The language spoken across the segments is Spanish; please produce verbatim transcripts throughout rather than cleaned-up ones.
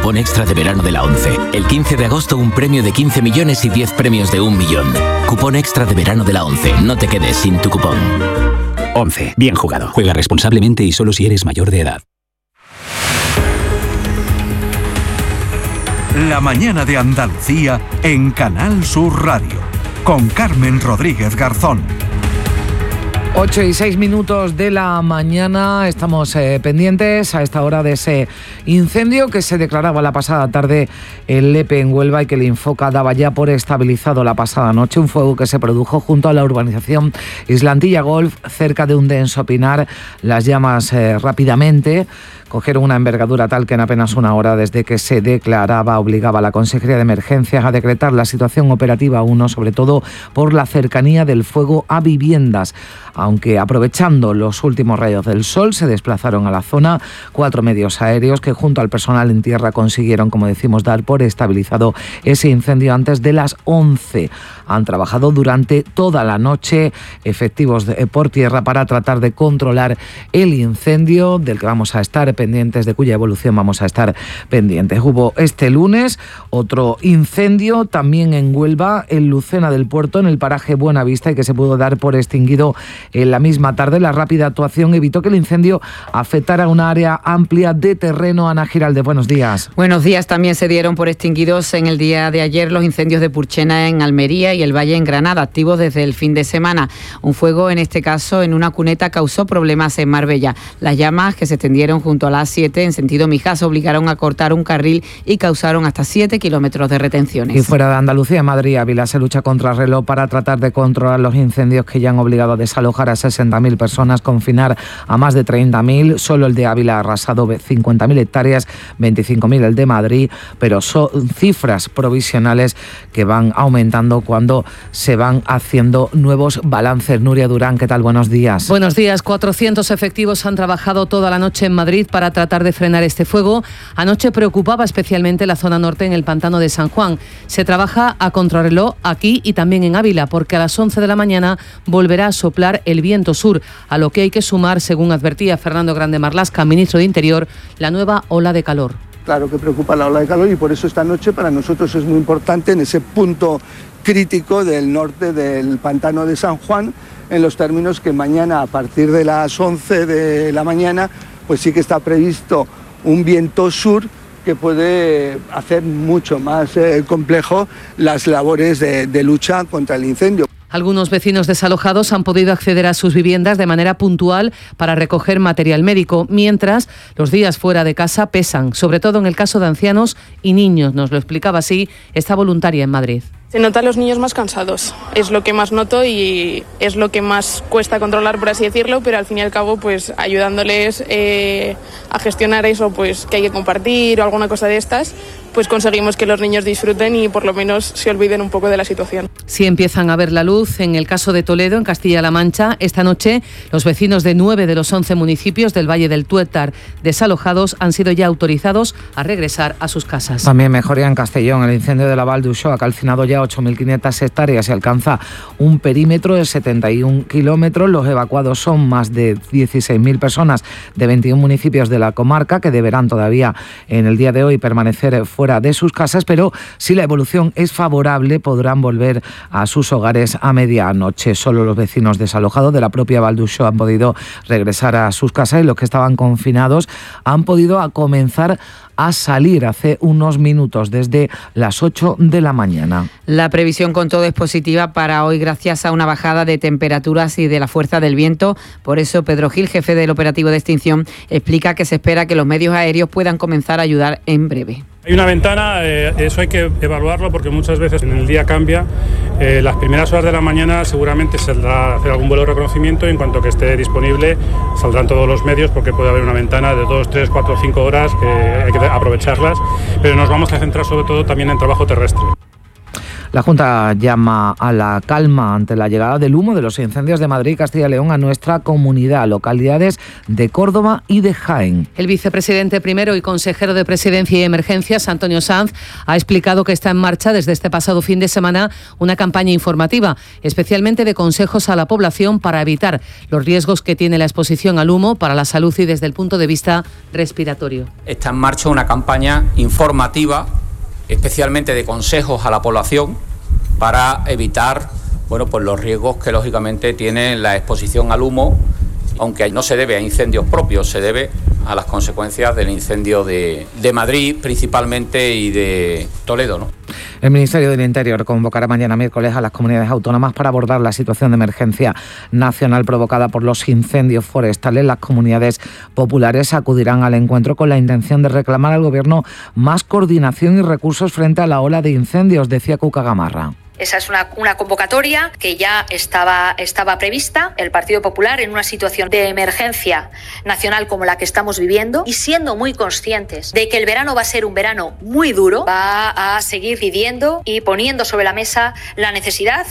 cupón extra de verano de la ONCE. El quince de agosto un premio de quince millones y diez premios de un millón. Cupón extra de verano de la ONCE. No te quedes sin tu cupón. ONCE. Bien jugado. Juega responsablemente y solo si eres mayor de edad. La mañana de Andalucía en Canal Sur Radio. Con Carmen Rodríguez Garzón. ocho y seis minutos de la mañana, estamos eh, pendientes a esta hora de ese incendio que se declaraba la pasada tarde en Lepe, en Huelva, y que el Infoca daba ya por estabilizado la pasada noche. Un fuego que se produjo junto a la urbanización Islantilla Golf, cerca de un denso pinar. Las llamas eh, rápidamente cogieron una envergadura tal que en apenas una hora desde que se declaraba obligaba a la Consejería de Emergencias a decretar la situación operativa uno, sobre todo por la cercanía del fuego a viviendas. Aunque aprovechando los últimos rayos del sol se desplazaron a la zona cuatro medios aéreos que junto al personal en tierra consiguieron, como decimos, dar por estabilizado ese incendio antes de las once. Han trabajado durante toda la noche efectivos de, por tierra para tratar de controlar el incendio del que vamos a estar pendientes, de cuya evolución vamos a estar pendientes. Hubo este lunes otro incendio también en Huelva, en Lucena del Puerto, en el paraje Buenavista, y que se pudo dar por extinguido en la misma tarde. La rápida actuación evitó que el incendio afectara una área amplia de terreno. Ana Giraldez, buenos días. Buenos días. También se dieron por extinguidos en el día de ayer los incendios de Purchena en Almería y el Valle en Granada, activos desde el fin de semana. Un fuego, en este caso, en una cuneta causó problemas en Marbella. Las llamas, que se extendieron junto a la A siete en sentido Mijas, obligaron a cortar un carril y causaron hasta siete kilómetros de retenciones. Y fuera de Andalucía, en Madrid, Ávila se lucha contra el reloj para tratar de controlar los incendios que ya han obligado a desalojar a sesenta mil personas, confinar a más de treinta mil. Solo el de Ávila ha arrasado cincuenta mil hectáreas, veinticinco mil el de Madrid, pero son cifras provisionales que van aumentando cuando se van haciendo nuevos balances. Nuria Durán, ¿qué tal? Buenos días. Buenos días. cuatrocientos efectivos han trabajado toda la noche en Madrid para tratar de frenar este fuego. Anoche preocupaba especialmente la zona norte, en el pantano de San Juan. Se trabaja a contrarreloj aquí y también en Ávila, porque a las once de la mañana volverá a soplar el viento sur, a lo que hay que sumar, según advertía Fernando Grande Marlaska, ministro de Interior, la nueva ola de calor. Claro que preocupa la ola de calor, y por eso esta noche para nosotros es muy importante en ese punto crítico del norte del pantano de San Juan, en los términos que mañana a partir de las once de la mañana pues sí que está previsto un viento sur que puede hacer mucho más eh, complejo las labores de, de lucha contra el incendio. Algunos vecinos desalojados han podido acceder a sus viviendas de manera puntual para recoger material médico, mientras los días fuera de casa pesan, sobre todo en el caso de ancianos y niños. Nos lo explicaba así esta voluntaria en Madrid. Se notan los niños más cansados, es lo que más noto y es lo que más cuesta controlar, por así decirlo, pero al fin y al cabo, pues ayudándoles eh, a gestionar eso, pues que hay que compartir o alguna cosa de estas, pues conseguimos que los niños disfruten y por lo menos se olviden un poco de la situación. Sí empiezan a ver la luz. En el caso de Toledo, en Castilla-La Mancha, esta noche los vecinos de nueve de los once municipios del Valle del Tuétar desalojados han sido ya autorizados a regresar a sus casas. También mejoría en Castellón. El incendio de la Val d'Uixó ha calcinado ya ocho mil quinientas hectáreas y alcanza un perímetro de setenta y un kilómetros. Los evacuados son más de dieciséis mil personas de veintiún municipios de la comarca, que deberán todavía en el día de hoy permanecer fuera de sus casas, pero si la evolución es favorable podrán volver a sus hogares a medianoche. Solo los vecinos desalojados de la propia Val d'Uixó han podido regresar a sus casas, y los que estaban confinados han podido a comenzar a salir hace unos minutos, desde las ocho de la mañana. La previsión con todo es positiva para hoy, gracias a una bajada de temperaturas y de la fuerza del viento. Por eso Pedro Gil, jefe del operativo de extinción, explica que se espera que los medios aéreos puedan comenzar a ayudar en breve. Hay una ventana, eh, eso hay que evaluarlo porque muchas veces en el día cambia. Eh, las primeras horas de la mañana seguramente saldrá a hacer algún vuelo de reconocimiento, y en cuanto que esté disponible saldrán todos los medios, porque puede haber una ventana de dos, tres, cuatro, cinco horas que hay que aprovecharlas, pero nos vamos a centrar sobre todo también en trabajo terrestre. La Junta llama a la calma ante la llegada del humo de los incendios de Madrid y Castilla y León a nuestra comunidad, localidades de Córdoba y de Jaén. El vicepresidente primero y consejero de Presidencia y Emergencias, Antonio Sanz, ha explicado que está en marcha desde este pasado fin de semana una campaña informativa, especialmente de consejos a la población para evitar los riesgos que tiene la exposición al humo para la salud y desde el punto de vista respiratorio. Está en marcha una campaña informativa, especialmente de consejos a la población para evitar bueno, pues los riesgos que lógicamente tiene la exposición al humo, aunque no se debe a incendios propios, se debe a las consecuencias del incendio de, de Madrid principalmente y de Toledo, ¿no? El Ministerio del Interior convocará mañana miércoles a las comunidades autónomas para abordar la situación de emergencia nacional provocada por los incendios forestales. Las comunidades populares acudirán al encuentro con la intención de reclamar al Gobierno más coordinación y recursos frente a la ola de incendios, decía Cuca Gamarra. Esa es una, una convocatoria que ya estaba, estaba prevista. El Partido Popular, en una situación de emergencia nacional como la que estamos viviendo y siendo muy conscientes de que el verano va a ser un verano muy duro, va a seguir pidiendo y poniendo sobre la mesa la necesidad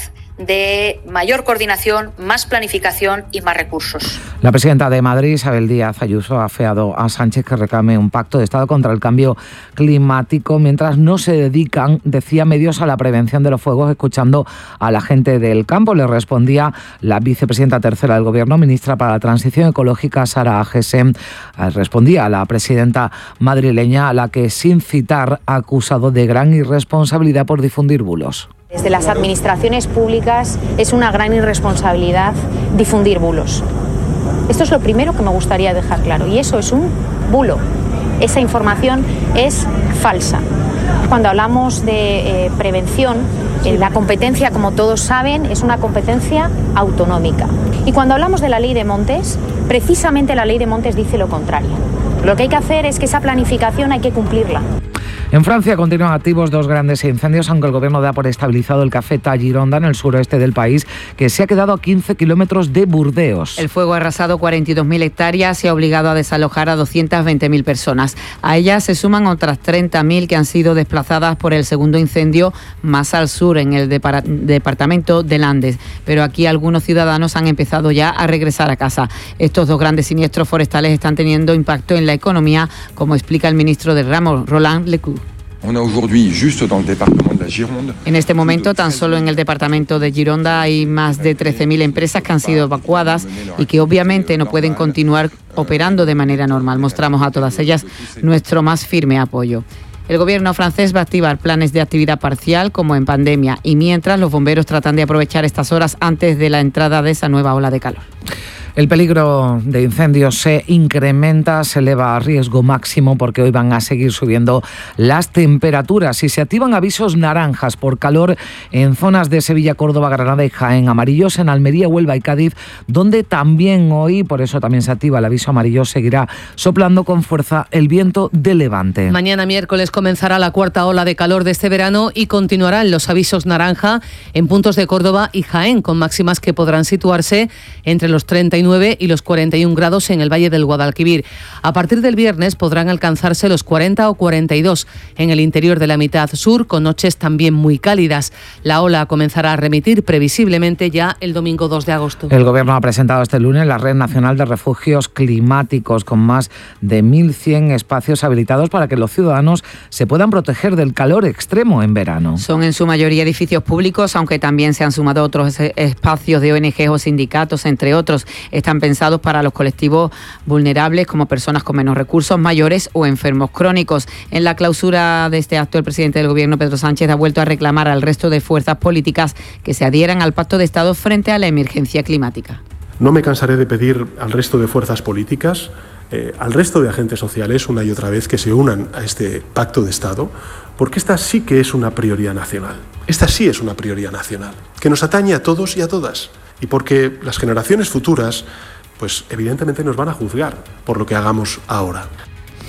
de mayor coordinación, más planificación y más recursos. La presidenta de Madrid, Isabel Díaz Ayuso, ha afeado a Sánchez que reclame un pacto de Estado contra el cambio climático mientras no se dedican, decía, medios a la prevención de los fuegos, escuchando a la gente del campo. Le respondía la vicepresidenta tercera del Gobierno, ministra para la Transición Ecológica, Sara Agesen. Respondía a la presidenta madrileña, a la que, sin citar, ha acusado de gran irresponsabilidad por difundir bulos. Desde las administraciones públicas es una gran irresponsabilidad difundir bulos. Esto es lo primero que me gustaría dejar claro, y eso es un bulo. Esa información es falsa. Cuando hablamos de eh, prevención, eh, la competencia, como todos saben, es una competencia autonómica. Y cuando hablamos de la ley de montes, precisamente la ley de montes dice lo contrario. Lo que hay que hacer es que esa planificación hay que cumplirla. En Francia continúan activos dos grandes incendios, aunque el Gobierno da por estabilizado el Cafeta Gironda, en el suroeste del país, que se ha quedado a quince kilómetros de Burdeos. El fuego ha arrasado cuarenta y dos mil hectáreas y ha obligado a desalojar a doscientas veinte mil personas. A ellas se suman otras treinta mil que han sido desplazadas por el segundo incendio más al sur, en el depara- departamento de Landes. Pero aquí algunos ciudadanos han empezado ya a regresar a casa. Estos dos grandes siniestros forestales están teniendo impacto en la economía, como explica el ministro del ramo, Roland Lecou. En este momento, tan solo en el departamento de Gironda hay más de trece mil empresas que han sido evacuadas y que obviamente no pueden continuar operando de manera normal. Mostramos a todas ellas nuestro más firme apoyo. El gobierno francés va a activar planes de actividad parcial como en pandemia, y mientras los bomberos tratan de aprovechar estas horas antes de la entrada de esa nueva ola de calor. El peligro de incendios se incrementa, se eleva a riesgo máximo porque hoy van a seguir subiendo las temperaturas y se activan avisos naranjas por calor en zonas de Sevilla, Córdoba, Granada y Jaén, amarillos en Almería, Huelva y Cádiz, donde también hoy, por eso también se activa el aviso amarillo, seguirá soplando con fuerza el viento de levante. Mañana miércoles comenzará la cuarta ola de calor de este verano y continuarán los avisos naranja en puntos de Córdoba y Jaén, con máximas que podrán situarse entre los treinta y nueve y los cuarenta y un grados en el Valle del Guadalquivir. A partir del viernes podrán alcanzarse los cuarenta o cuarenta y dos en el interior de la mitad sur, con noches también muy cálidas. La ola comenzará a remitir previsiblemente ya el domingo dos de agosto. El Gobierno ha presentado este lunes la Red Nacional de Refugios Climáticos, con más de mil cien espacios habilitados para que los ciudadanos se puedan proteger del calor extremo en verano. Son en su mayoría edificios públicos, aunque también se han sumado otros espacios de O N G o sindicatos, entre otros. Están pensados para los colectivos vulnerables, como personas con menos recursos, mayores o enfermos crónicos. En la clausura de este acto, el presidente del Gobierno, Pedro Sánchez, ha vuelto a reclamar al resto de fuerzas políticas que se adhieran al Pacto de Estado frente a la emergencia climática. No me cansaré de pedir al resto de fuerzas políticas, eh, al resto de agentes sociales, una y otra vez, que se unan a este Pacto de Estado, porque esta sí que es una prioridad nacional. Esta sí es una prioridad nacional, que nos atañe a todos y a todas. Y porque las generaciones futuras, pues evidentemente nos van a juzgar por lo que hagamos ahora.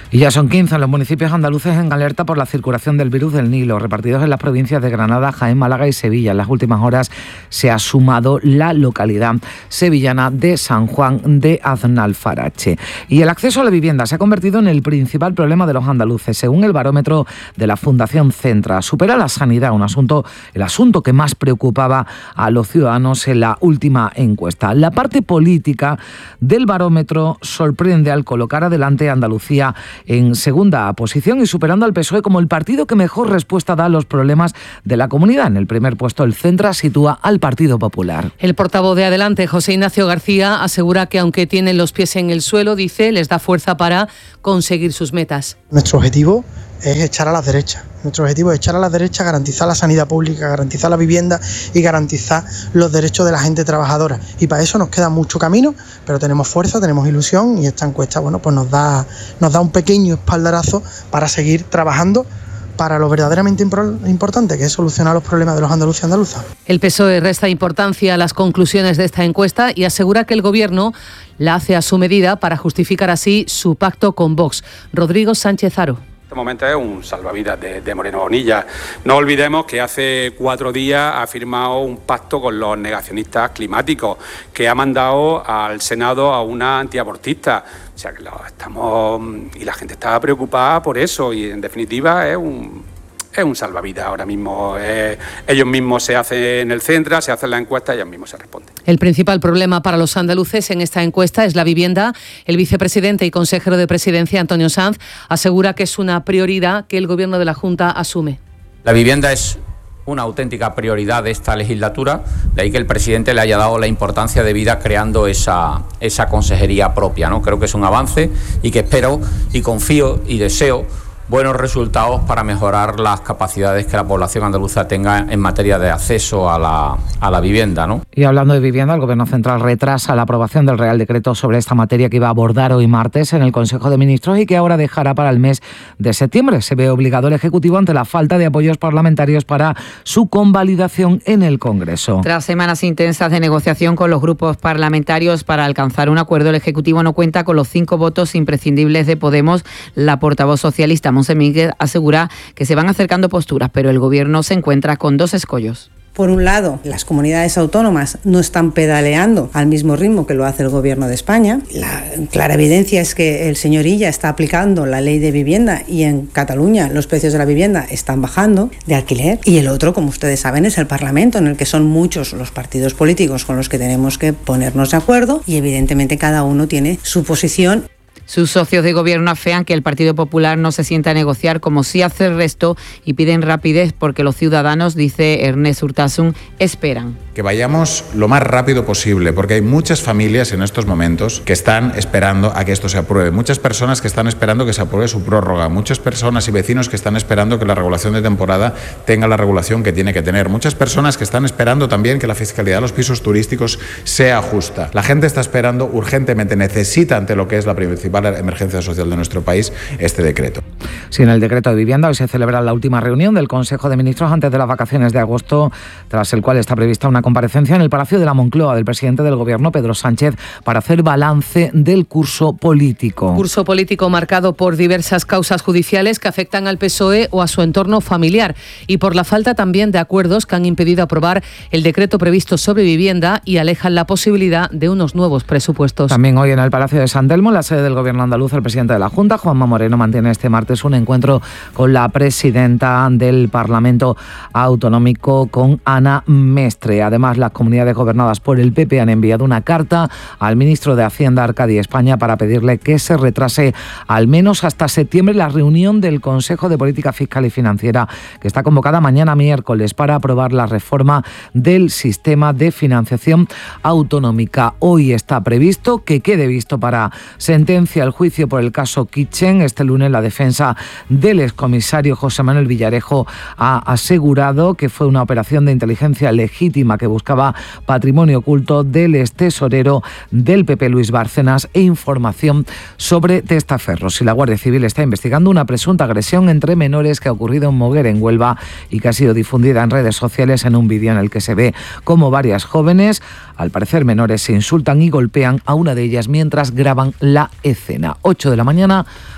Y ya son quince los municipios andaluces en alerta por la circulación del virus del Nilo, repartidos en las provincias de Granada, Jaén, Málaga y Sevilla. En las últimas horas se ha sumado la localidad sevillana de San Juan de Aznalfarache. Y el acceso a la vivienda se ha convertido en el principal problema de los andaluces, según el barómetro de la Fundación Centra. Supera la sanidad, un asunto, el asunto que más preocupaba a los ciudadanos en la última encuesta. La parte política del barómetro sorprende al colocar adelante a Andalucía en segunda posición y superando al P S O E como el partido que mejor respuesta da a los problemas de la comunidad. En el primer puesto, el Centra sitúa al Partido Popular. El portavoz de Adelante, José Ignacio García, asegura que aunque tienen los pies en el suelo, dice, les da fuerza para conseguir sus metas. Nuestro objetivo es echar a las derechas. Nuestro objetivo es echar a las derechas, garantizar la sanidad pública, garantizar la vivienda y garantizar los derechos de la gente trabajadora. Y para eso nos queda mucho camino, pero tenemos fuerza, tenemos ilusión y esta encuesta, bueno, pues nos da, nos da un pequeño espaldarazo para seguir trabajando para lo verdaderamente importante, que es solucionar los problemas de los andaluces y andaluzas. El P S O E resta importancia a las conclusiones de esta encuesta y asegura que el Gobierno la hace a su medida para justificar así su pacto con Vox. Rodrigo Sánchez Haro. Este momento es un salvavidas de, de Moreno Bonilla. No olvidemos que hace cuatro días ha firmado un pacto con los negacionistas climáticos, que ha mandado al Senado a una antiabortista. O sea que lo estamos y la gente está preocupada por eso y en definitiva es un es un salvavidas ahora mismo. Eh, ellos mismos se hacen el Centra, se hacen la encuesta y ellos mismos se responden. El principal problema para los andaluces en esta encuesta es la vivienda. El vicepresidente y consejero de Presidencia, Antonio Sanz, asegura que es una prioridad que el Gobierno de la Junta asume. La vivienda es una auténtica prioridad de esta legislatura, de ahí que el presidente le haya dado la importancia debida creando esa, esa consejería propia, ¿no? Creo que es un avance y que espero y confío y deseo buenos resultados para mejorar las capacidades que la población andaluza tenga en materia de acceso a la, a la vivienda, ¿no? Y hablando de vivienda, el Gobierno Central retrasa la aprobación del Real Decreto sobre esta materia que iba a abordar hoy martes en el Consejo de Ministros y que ahora dejará para el mes de septiembre. Se ve obligado el Ejecutivo ante la falta de apoyos parlamentarios para su convalidación en el Congreso. Tras semanas intensas de negociación con los grupos parlamentarios para alcanzar un acuerdo, el Ejecutivo no cuenta con los cinco votos imprescindibles de Podemos. La portavoz socialista Monse Mínguez asegura que se van acercando posturas, pero el Gobierno se encuentra con dos escollos. Por un lado, las comunidades autónomas no están pedaleando al mismo ritmo que lo hace el Gobierno de España. La clara evidencia es que el señor Illa está aplicando la ley de vivienda y en Cataluña los precios de la vivienda están bajando de alquiler. Y el otro, como ustedes saben, es el Parlamento, en el que son muchos los partidos políticos con los que tenemos que ponernos de acuerdo y evidentemente cada uno tiene su posición. Sus socios de gobierno afean que el Partido Popular no se sienta a negociar como sí hace el resto y piden rapidez porque los ciudadanos, dice Ernest Urtasun, esperan. Que vayamos lo más rápido posible, porque hay muchas familias en estos momentos que están esperando a que esto se apruebe, muchas personas que están esperando que se apruebe su prórroga, muchas personas y vecinos que están esperando que la regulación de temporada tenga la regulación que tiene que tener, muchas personas que están esperando también que la fiscalidad de los pisos turísticos sea justa. La gente está esperando urgentemente, necesita ante lo que es la principal emergencia social de nuestro país este decreto. Sí, en el decreto de vivienda hoy se celebra la última reunión del Consejo de Ministros antes de las vacaciones de agosto, tras el cual está prevista una comparecencia en el Palacio de la Moncloa del presidente del Gobierno, Pedro Sánchez, para hacer balance del curso político. Curso político marcado por diversas causas judiciales que afectan al P S O E o a su entorno familiar y por la falta también de acuerdos que han impedido aprobar el decreto previsto sobre vivienda y alejan la posibilidad de unos nuevos presupuestos. También hoy en el Palacio de San Telmo, en la sede del Gobierno andaluz, el presidente de la Junta, Juanma Moreno, mantiene este martes un encuentro con la presidenta del Parlamento Autonómico, con Ana Mestre. Además, las comunidades gobernadas por el P P han enviado una carta al ministro de Hacienda, Arcadi España, para pedirle que se retrase al menos hasta septiembre la reunión del Consejo de Política Fiscal y Financiera, que está convocada mañana miércoles para aprobar la reforma del sistema de financiación autonómica. Hoy está previsto que quede visto para sentencia el juicio por el caso Kitchen. Este lunes la defensa del excomisario José Manuel Villarejo ha asegurado que fue una operación de inteligencia legítima que buscaba patrimonio oculto del extesorero del P P Luis Bárcenas e información sobre testaferros. Y la Guardia Civil está investigando una presunta agresión entre menores que ha ocurrido en Moguer, en Huelva, y que ha sido difundida en redes sociales en un vídeo en el que se ve cómo varias jóvenes, al parecer menores, se insultan y golpean a una de ellas mientras graban la escena. ocho de la mañana,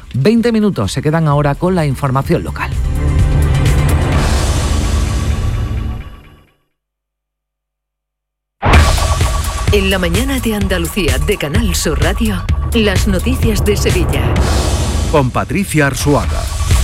veinte minutos. Se quedan ahora con la información local. En la mañana de Andalucía de Canal Sur Radio, las noticias de Sevilla. Con Patricia Arzuaga.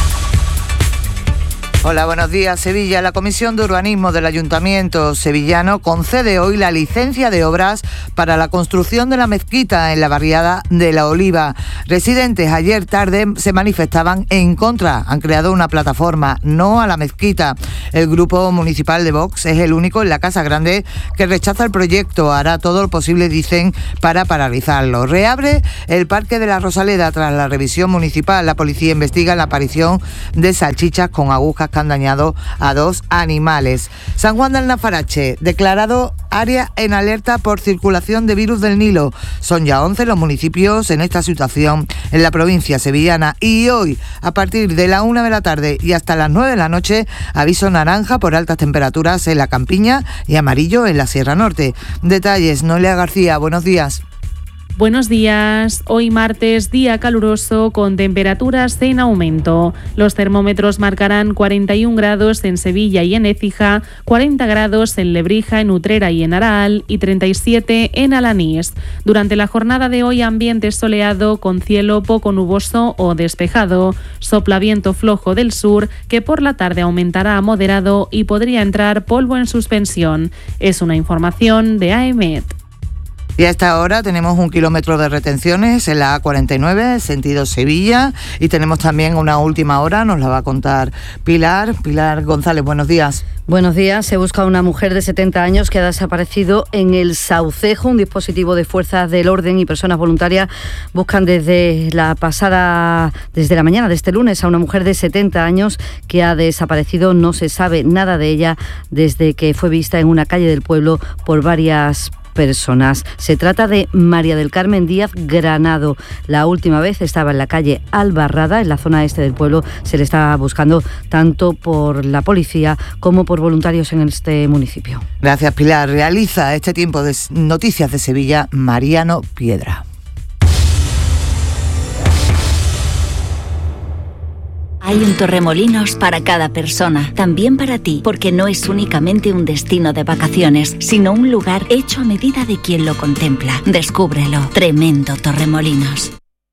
Hola, buenos días. Sevilla. La Comisión de Urbanismo del Ayuntamiento sevillano concede hoy la licencia de obras para la construcción de la mezquita en la barriada de La Oliva. Residentes ayer tarde se manifestaban en contra. Han creado una plataforma No a la Mezquita. El grupo municipal de Vox es el único en la Casa Grande que rechaza el proyecto. Hará todo lo posible, dicen, para paralizarlo. Reabre el Parque de la Rosaleda tras la revisión municipal. La policía investiga la aparición de salchichas con agujas que han dañado a dos animales. San Juan del Nafarache, declarado área en alerta por circulación de virus del Nilo. Son ya once los municipios en esta situación en la provincia sevillana y hoy, a partir de la una de la tarde y hasta las nueve de la noche, aviso naranja por altas temperaturas en la Campiña y amarillo en la Sierra Norte. Detalles, Noelia García, buenos días. Buenos días. Hoy martes, día caluroso con temperaturas en aumento. Los termómetros marcarán cuarenta y un grados en Sevilla y en Écija, cuarenta grados en Lebrija, en Utrera y en Araal y treinta y siete en Alanís. Durante la jornada de hoy, ambiente soleado con cielo poco nuboso o despejado. Sopla viento flojo del sur que por la tarde aumentará a moderado y podría entrar polvo en suspensión. Es una información de AEMET. Y a esta hora tenemos un kilómetro de retenciones en la A cuarenta y nueve, sentido Sevilla, y tenemos también una última hora, nos la va a contar Pilar. Pilar González, buenos días. Buenos días. Se busca a una mujer de setenta años que ha desaparecido en el Saucejo. Un dispositivo de fuerzas del orden y personas voluntarias buscan desde la pasada, desde la mañana de este lunes a una mujer de setenta años que ha desaparecido. No se sabe nada de ella desde que fue vista en una calle del pueblo por varias personas. Se trata de María del Carmen Díaz Granado. La última vez estaba en la calle Albarrada, en la zona este del pueblo. Se le está buscando tanto por la policía como por voluntarios en este municipio. Gracias, Pilar. Realiza este tiempo de Noticias de Sevilla Mariano Piedra. Hay un Torremolinos para cada persona, también para ti, porque no es únicamente un destino de vacaciones, sino un lugar hecho a medida de quien lo contempla. Descúbrelo. Tremendo Torremolinos.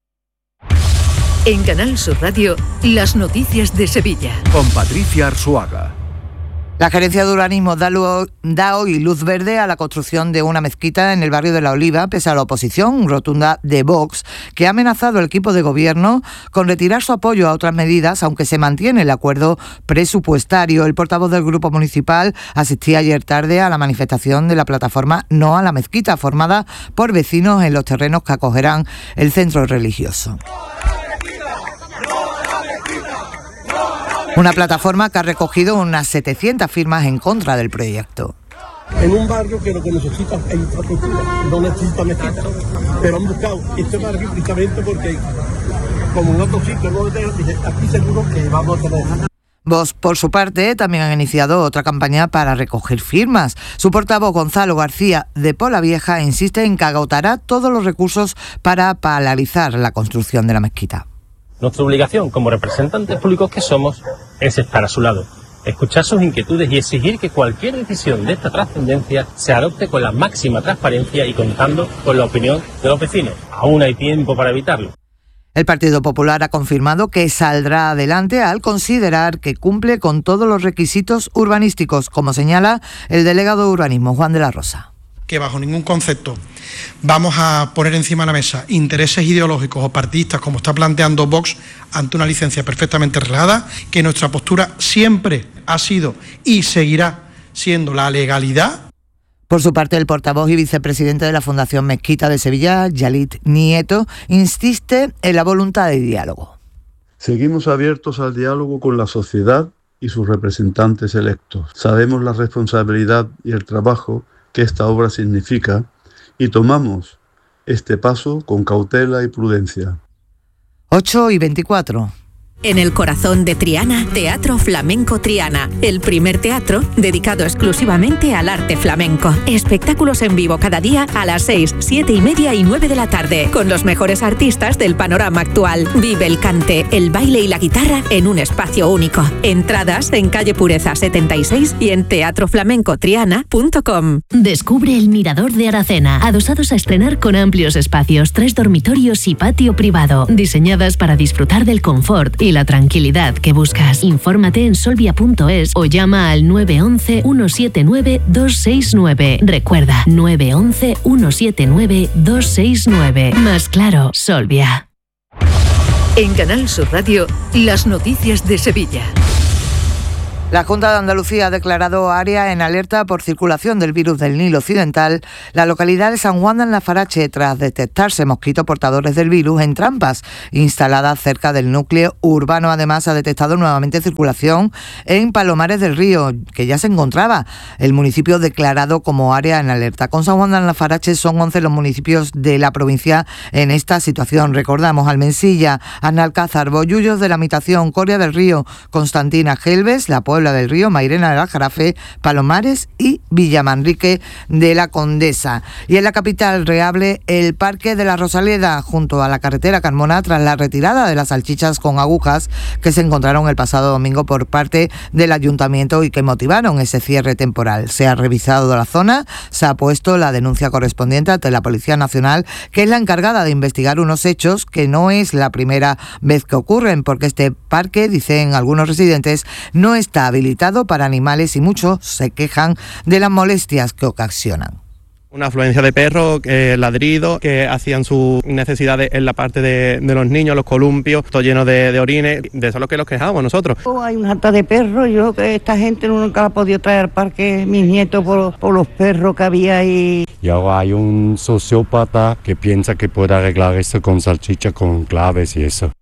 En Canal Sur Radio, las noticias de Sevilla. Con Patricia Arzuaga. La Gerencia de Urbanismo da, lu- da hoy luz verde a la construcción de una mezquita en el barrio de La Oliva, pese a la oposición rotunda de Vox, que ha amenazado al equipo de gobierno con retirar su apoyo a otras medidas, aunque se mantiene el acuerdo presupuestario. El portavoz del grupo municipal asistía ayer tarde a la manifestación de la plataforma No a la Mezquita, formada por vecinos en los terrenos que acogerán el centro religioso. Una plataforma que ha recogido unas setecientas firmas en contra del proyecto. En un barrio que lo que necesita es infraestructura, no necesita mezquita. Pero han buscado este barrio precisamente porque, como en otros sitios, no dice, aquí seguro que vamos a tener. Vox, por su parte, también han iniciado otra campaña para recoger firmas. Su portavoz, Gonzalo García de Polavieja, insiste en que agotará todos los recursos para paralizar la construcción de la mezquita. Nuestra obligación como representantes públicos que somos es estar a su lado, escuchar sus inquietudes y exigir que cualquier decisión de esta trascendencia se adopte con la máxima transparencia y contando con la opinión de los vecinos. Aún hay tiempo para evitarlo. El Partido Popular ha confirmado que saldrá adelante al considerar que cumple con todos los requisitos urbanísticos, como señala el delegado de Urbanismo, Juan de la Rosa. Que bajo ningún concepto vamos a poner encima de la mesa intereses ideológicos o partidistas como está planteando Vox ante una licencia perfectamente relajada, que nuestra postura siempre ha sido y seguirá siendo la legalidad. Por su parte, el portavoz y vicepresidente de la Fundación Mezquita de Sevilla, Yalit Nieto, insiste en la voluntad de diálogo. Seguimos abiertos al diálogo con la sociedad y sus representantes electos. Sabemos la responsabilidad y el trabajo que esta obra significa y tomamos este paso con cautela y prudencia. ocho y veinticuatro. En el corazón de Triana, Teatro Flamenco Triana, el primer teatro dedicado exclusivamente al arte flamenco. Espectáculos en vivo cada día a las seis, siete y media y nueve de la tarde, con los mejores artistas del panorama actual. Vive el cante, el baile y la guitarra en un espacio único. Entradas en calle Pureza setenta y seis y en teatro flamenco triana punto com. Descubre el Mirador de Aracena, adosados a estrenar con amplios espacios, tres dormitorios y patio privado, diseñadas para disfrutar del confort y la tranquilidad que buscas. Infórmate en solvia punto es o llama al nueve once, uno siete nueve, dos seis nueve. Recuerda, nueve once, uno siete nueve, dos seis nueve. Más claro, Solvia. En Canal Sur Radio, las noticias de Sevilla. La Junta de Andalucía ha declarado área en alerta por circulación del virus del Nilo Occidental la localidad de San Juan de Alnafarache tras detectarse mosquitos portadores del virus en trampas instaladas cerca del núcleo urbano. Además, ha detectado nuevamente circulación en Palomares del Río, que ya se encontraba el municipio declarado como área en alerta. Con San Juan de Alnafarache son once los municipios de la provincia en esta situación. Recordamos Almensilla, Analcázar, Bollullos de la Mitación, Coria del Río, Constantina, Gelbes, La Puebla del Río, Mairena del Aljarafe, Palomares y Villamanrique de la Condesa. Y en la capital reable el Parque de la Rosaleda junto a la carretera Carmona tras la retirada de las salchichas con agujas que se encontraron el pasado domingo por parte del ayuntamiento y que motivaron ese cierre temporal. Se ha revisado la zona, se ha puesto la denuncia correspondiente ante la Policía Nacional, que es la encargada de investigar unos hechos que no es la primera vez que ocurren, porque este parque, dicen algunos residentes, no está habilitado para animales y muchos se quejan de las molestias que ocasionan. Una afluencia de perros, eh, ladridos, que hacían sus necesidades en la parte de, de los niños, los columpios, todo lleno de, de orines, de eso es lo que nos quejamos nosotros. Hay una harta de perros, yo que esta gente nunca ha podido traer al parque, mis nietos, por, por los perros que había ahí. Y ahora hay un sociópata que piensa que puede arreglar esto con salchicha, con claves y eso.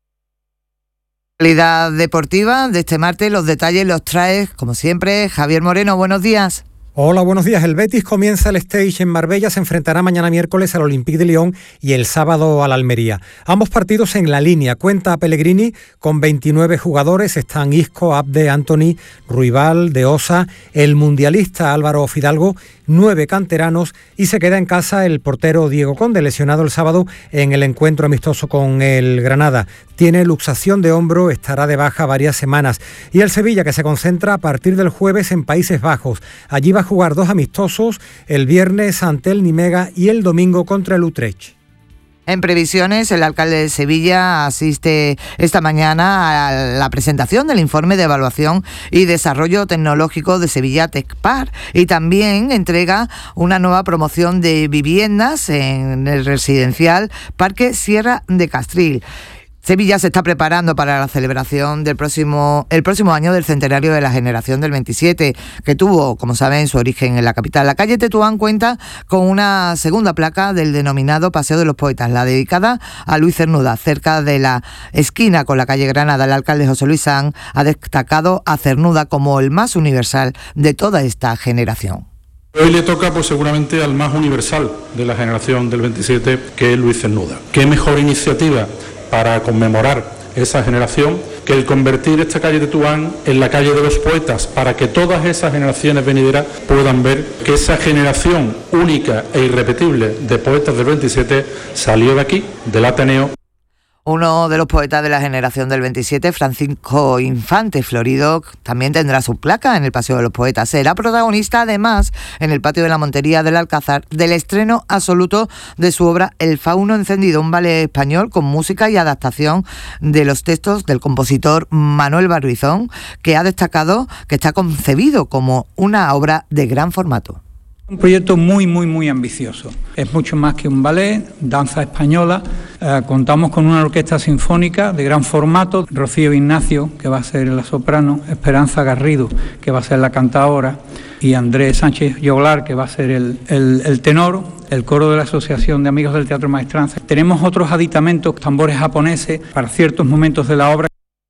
Actualidad deportiva de este martes, los detalles los trae, como siempre, Javier Moreno. Buenos días. Hola, buenos días. El Betis comienza el stage en Marbella, se enfrentará mañana miércoles al Olympique de Lyon y el sábado al Almería. Ambos partidos en la línea. Cuenta Pellegrini con veintinueve jugadores, están Isco, Abde, Antony, Ruibal, De Osa, el mundialista Álvaro Fidalgo, nueve canteranos y se queda en casa el portero Diego Conde, lesionado el sábado en el encuentro amistoso con el Granada. Tiene luxación de hombro, estará de baja varias semanas. Y el Sevilla, que se concentra a partir del jueves en Países Bajos. Allí va a jugar dos amistosos, el viernes ante el Nimega y el domingo contra el Utrecht. En previsiones, el alcalde de Sevilla asiste esta mañana a la presentación del informe de evaluación y desarrollo tecnológico de Sevilla Tecpar y también entrega una nueva promoción de viviendas en el residencial Parque Sierra de Castril. Sevilla se está preparando para la celebración del próximo, el próximo año del centenario de la generación del veintisiete, que tuvo, como saben, su origen en la capital. La calle Tetuán cuenta con una segunda placa del denominado Paseo de los Poetas, la dedicada a Luis Cernuda, cerca de la esquina con la calle Granada. El alcalde José Luis Sanz ha destacado a Cernuda como el más universal de toda esta generación. Hoy le toca pues seguramente al más universal de la generación del veintisiete, que es Luis Cernuda. ¿Qué mejor iniciativa para conmemorar esa generación que el convertir esta calle de Tetuán en la calle de los poetas, para que todas esas generaciones venideras puedan ver que esa generación única e irrepetible de poetas del veintisiete salió de aquí, del Ateneo? Uno de los poetas de la generación del veintisiete, Francisco Infante Florido, también tendrá su placa en el Paseo de los Poetas. Será protagonista, además, en el patio de la Montería del Alcázar, del estreno absoluto de su obra El Fauno Encendido, un ballet español con música y adaptación de los textos del compositor Manuel Barbizón, que ha destacado que está concebido como una obra de gran formato. Un proyecto muy, muy, muy ambicioso. Es mucho más que un ballet, danza española. Eh, contamos con una orquesta sinfónica de gran formato. Rocío Ignacio, que va a ser la soprano, Esperanza Garrido, que va a ser la cantaora, y Andrés Sánchez Yoglar, que va a ser el, el, el tenor, el coro de la Asociación de Amigos del Teatro Maestranza. Tenemos otros aditamentos, tambores japoneses, para ciertos momentos de la obra.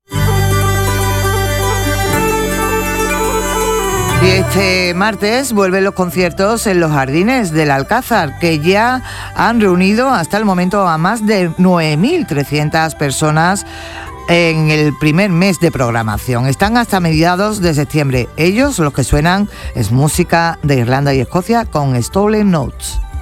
Y este martes vuelven los conciertos en los jardines del Alcázar, que ya han reunido hasta el momento a más de nueve mil trescientas personas en el primer mes de programación. Están hasta mediados de septiembre. Ellos, los que suenan, es música de Irlanda y Escocia con Stolen Notes.